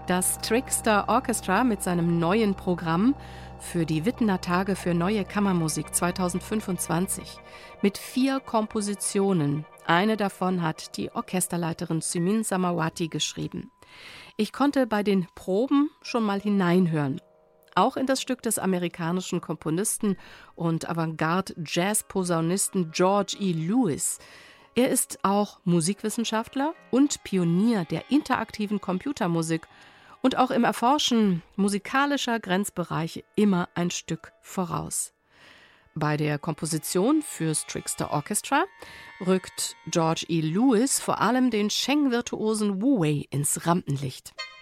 Das Trickster Orchestra mit seinem neuen Programm für die Wittener Tage für Neue Kammermusik 2025 mit 4 Kompositionen. Eine davon hat die Orchesterleiterin Simin Samawati geschrieben. Ich konnte bei den Proben schon mal hineinhören. Auch in das Stück des amerikanischen Komponisten und Avantgarde-Jazz-Posaunisten George E. Lewis. Er ist auch Musikwissenschaftler und Pionier der interaktiven Computermusik und auch im Erforschen musikalischer Grenzbereiche immer ein Stück voraus. Bei der Komposition fürs Trickster Orchestra rückt George E. Lewis vor allem den Sheng-Virtuosen Wu Wei ins Rampenlicht.